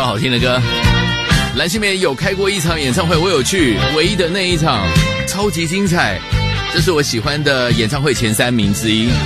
首好听的歌。蓝心湄有开过一场演唱会，我有去，唯一的那一场超级精彩，这是我喜欢的演唱会前3名之一。